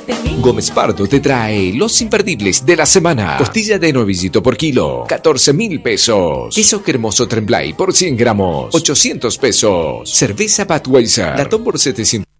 Gómez Pardo te trae los imperdibles de la semana. Costilla de novillito por kilo, 14.000 pesos. Queso cremoso Tremblay por 100 gramos, 800 pesos. Cerveza Budweiser, latón por 700.